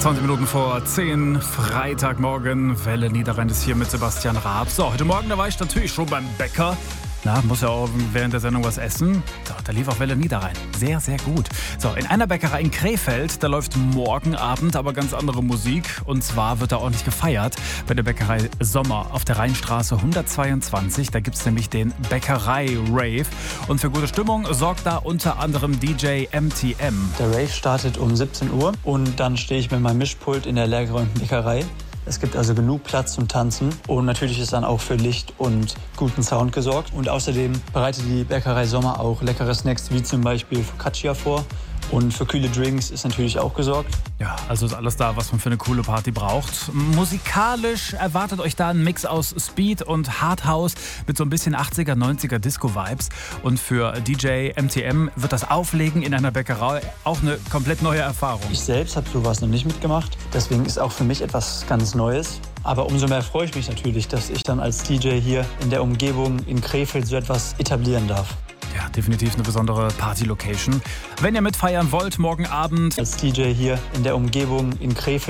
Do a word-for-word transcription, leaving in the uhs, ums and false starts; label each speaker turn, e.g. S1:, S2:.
S1: zwanzig Minuten vor zehn, Freitagmorgen. Welle Niederrhein ist hier mit Sebastian Raab. So, heute Morgen, da war ich natürlich schon beim Bäcker. Na, muss ja auch während der Sendung was essen. So, da lief auch Welle Niederrhein. Sehr, sehr gut. So, in einer Bäckerei in Krefeld, da läuft morgen Abend aber ganz andere Musik. Und zwar wird da ordentlich gefeiert bei der Bäckerei Sommer auf der Rheinstraße hundertzweiundzwanzig. Da gibt es nämlich den Bäckerei-Rave. Und für gute Stimmung sorgt da unter anderem D J M T M.
S2: Der Rave startet um siebzehn Uhr und dann stehe ich mit meinem Mischpult in der leergeräumten Bäckerei. Es gibt also genug Platz zum Tanzen und natürlich ist dann auch für Licht und guten Sound gesorgt. Und außerdem bereitet die Bäckerei Sommer auch leckere Snacks wie zum Beispiel Focaccia vor. Und für kühle Drinks ist natürlich auch gesorgt.
S1: Ja, also ist alles da, was man für eine coole Party braucht. Musikalisch erwartet euch da ein Mix aus Speed und Hardhouse mit so ein bisschen achtziger, neunziger Disco-Vibes. Und für D J M T M wird das Auflegen in einer Bäckerei auch eine komplett neue Erfahrung.
S2: Ich selbst habe sowas noch nicht mitgemacht, deswegen ist auch für mich etwas ganz Neues. Aber umso mehr freue ich mich natürlich, dass ich dann als D J hier in der Umgebung in Krefeld so etwas etablieren darf.
S1: Ja, definitiv eine besondere Party-Location. Wenn ihr mitfeiern wollt, morgen Abend
S2: als D J hier in der Umgebung in Krefeld